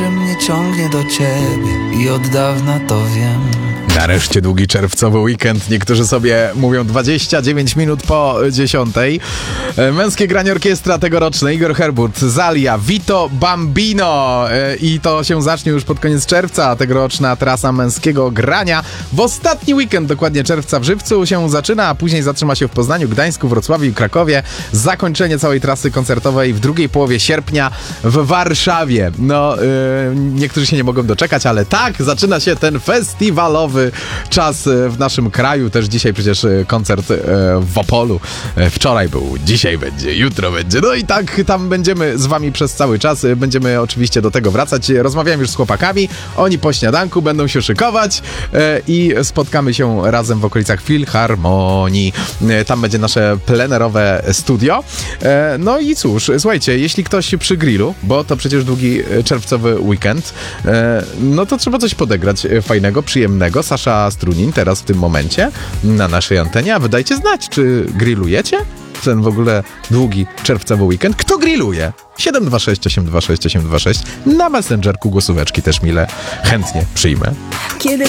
że mnie ciągnie do ciebie i od dawna to wiem. Nareszcie długi czerwcowy weekend. Niektórzy sobie mówią 29 minut po 10. Męskie granie orkiestra tegoroczne. Igor Herbut, Zalia, Vito Bambino. I to się zacznie już pod koniec czerwca. Tegoroczna trasa męskiego grania. W ostatni weekend, dokładnie czerwca, w Żywcu się zaczyna, a później zatrzyma się w Poznaniu, Gdańsku, Wrocławiu i Krakowie. Zakończenie całej trasy koncertowej w drugiej połowie sierpnia w Warszawie. Niektórzy się nie mogą doczekać, ale tak, zaczyna się ten festiwalowy czas w naszym kraju. Też dzisiaj przecież koncert w Opolu. Wczoraj był, dzisiaj będzie, jutro będzie. No i tak tam będziemy z wami przez cały czas. Będziemy oczywiście do tego wracać. Rozmawiałem już z chłopakami. Oni po śniadanku będą się szykować i spotkamy się razem w okolicach Filharmonii. Tam będzie nasze plenerowe studio. No i cóż, słuchajcie, jeśli ktoś przy grillu, bo to przecież długi czerwcowy weekend, no to trzeba coś podegrać fajnego, przyjemnego. Sasza Strunin teraz w tym momencie na naszej antenie, a wy dajcie znać, czy grillujecie ten w ogóle długi czerwcowy weekend. Kto grilluje? 726 826 826. Na Messengerku głosóweczki też mile, chętnie przyjmę. Kiedy